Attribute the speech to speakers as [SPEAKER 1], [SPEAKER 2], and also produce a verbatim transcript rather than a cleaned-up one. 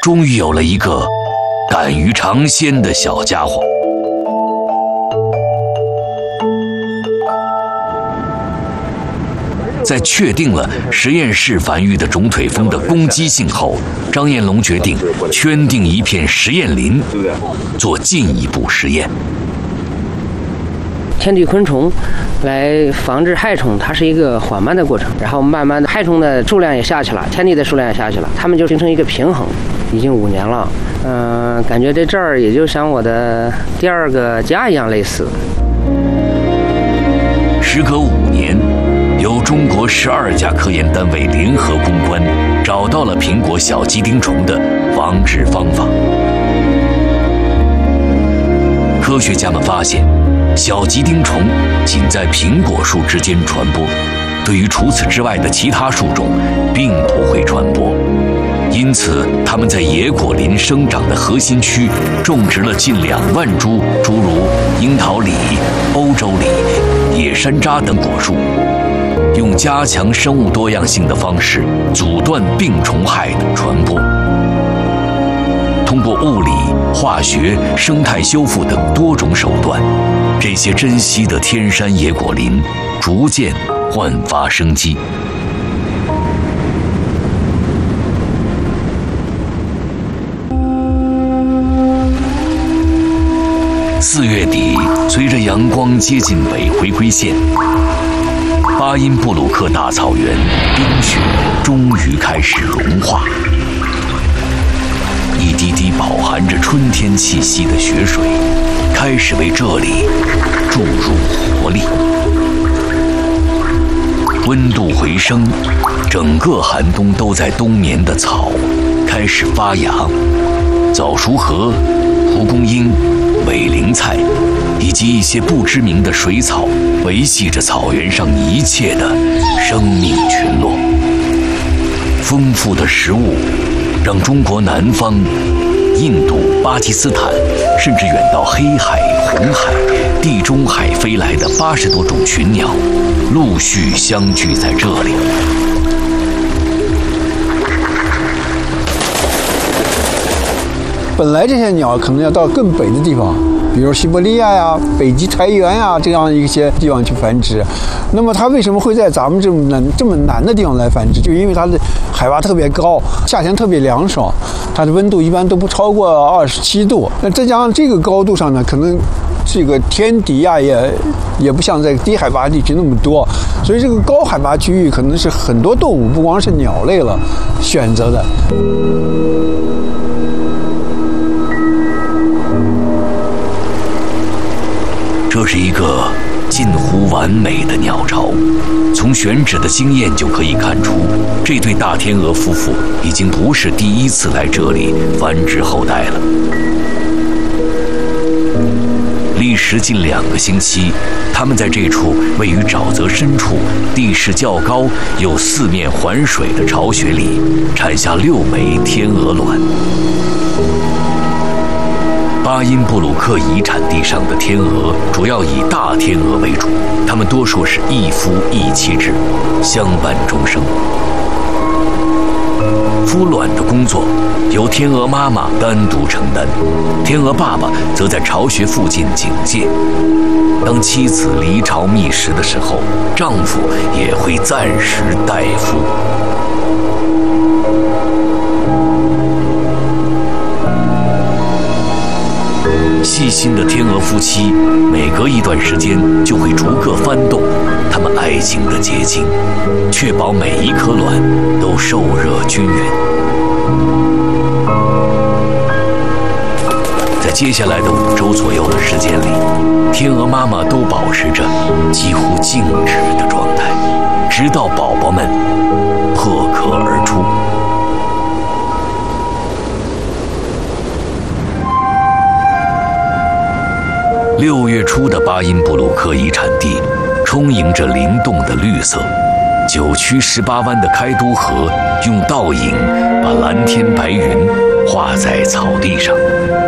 [SPEAKER 1] 终于有了一个敢于尝鲜的小家伙。在确定了实验室繁育的种腿蜂的攻击性后，张彦龙决定圈定一片实验林，做进一步实验。
[SPEAKER 2] 天敌昆虫来防治害虫，它是一个缓慢的过程，然后慢慢的害虫的数量也下去了，天敌的数量也下去了，它们就形成一个平衡。已经五年了，嗯、呃，感觉这这儿也就像我的第二个家一样类似。
[SPEAKER 1] 时隔五年，由中国十二家科研单位联合攻关，找到了苹果小鸡丁虫的防治方法。科学家们发现，小鸡丁虫仅在苹果树之间传播，对于除此之外的其他树种并不会传播。因此，他们在野果林生长的核心区种植了近两万株诸如樱桃李、欧洲李、野山楂等果树，用加强生物多样性的方式阻断病虫害的传播。通过物理、化学、生态修复等多种手段，这些珍稀的天山野果林逐渐焕发生机。四月底，随着阳光接近北回归线，巴音布鲁克大草原冰雪终于开始融化，一滴滴饱含着春天气息的雪水开始为这里注入活力。温度回升，整个寒冬都在冬眠的草开始发芽，早熟禾、蒲公英、尾灵菜以及一些不知名的水草维系着草原上一切的生命群落。丰富的食物让中国南方、印度、巴基斯坦，甚至远到黑海、红海、地中海飞来的八十多种群鸟，陆续相聚在这里。
[SPEAKER 3] 本来这些鸟可能要到更北的地方，比如西伯利亚呀、北极苔原呀这样一些地方去繁殖。那么它为什么会在咱们这么南这么南的地方来繁殖？就因为它的海拔特别高，夏天特别凉爽，它的温度一般都不超过二十七度。那再加上这个高度上呢，可能这个天敌呀也也不像在低海拔地区那么多，所以这个高海拔区域可能是很多动物，不光是鸟类了选择的。
[SPEAKER 1] 这是一个近乎完美的鸟巢，从选址的经验就可以看出，这对大天鹅夫妇已经不是第一次来这里繁殖后代了。历时近两个星期，他们在这处位于沼泽深处、地势较高又四面环水的巢穴里，产下六枚天鹅卵。巴音布鲁克遗产地上的天鹅主要以大天鹅为主，它们多数是一夫一妻制，相伴终生。孵卵的工作由天鹅妈妈单独承担，天鹅爸爸则在巢穴附近警戒。当妻子离巢觅食的时候，丈夫也会暂时代孵。细心的天鹅夫妻每隔一段时间就会逐个翻动他们爱情的结晶，确保每一颗卵都受热均匀。在接下来的五周左右的时间里，天鹅妈妈都保持着几乎静止的状态，直到宝宝们破壳而出。六月初的巴音布鲁克遗产地充盈着灵动的绿色，九曲十八弯的开都河用倒影把蓝天白云画在草地上。